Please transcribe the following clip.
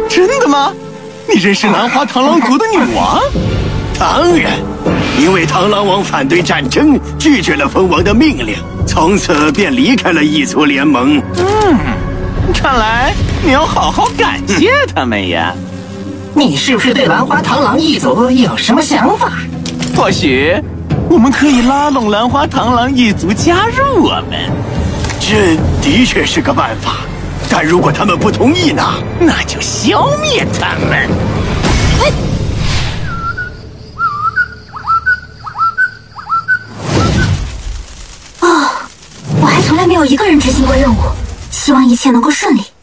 真的吗？你认识兰花螳螂族的女王？ 当然，因为螳螂王反对战争，拒绝了蜂王的命令，从此便离开了异族联盟。 看来你要好好感谢他们呀。 你是不是对兰花螳螂一族有什么想法？ 或许我们可以拉拢兰花螳螂一族加入我们。 这的确是个办法，但如果他们不同意呢？ 那就消灭他们。 我还从来没有一个人执行过任务，希望一切能够顺利。